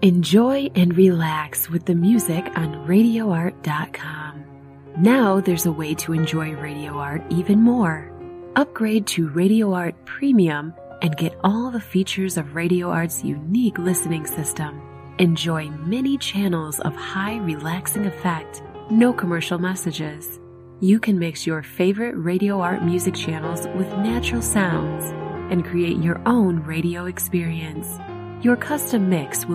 Enjoy and relax with the music on RadioArt.com. Now there's a way to enjoy Radio Art even more. Upgrade to Radio Art Premium and get all the features of Radio Art's unique listening system. Enjoy many channels of high relaxing effect, no commercial messages. You can mix your favorite Radio Art music channels with natural sounds and create your own radio experience. Your custom mix will